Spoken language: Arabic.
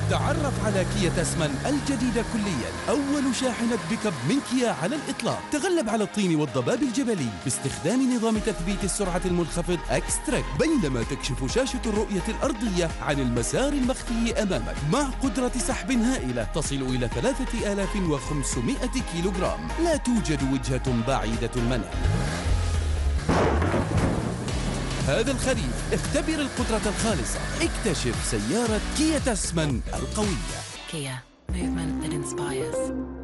تعرف على كيا تسمان الجديدة كليا، أول شاحنة بيك اب من كيا على الإطلاق. تغلب على الطين والضباب الجبلي باستخدام نظام تثبيت السرعة المنخفض اكستراك، بينما تكشف شاشة الرؤية الأرضية عن المسار المخفي أمامك مع قدرة سحب هائلة تصل إلى 3500 كيلوغرام. لا توجد وجهة بعيدة المنال. هذا الخريف اختبر القدرة الخالصة، اكتشف سيارة كيا تسمان القوية. Kia, movement that inspires.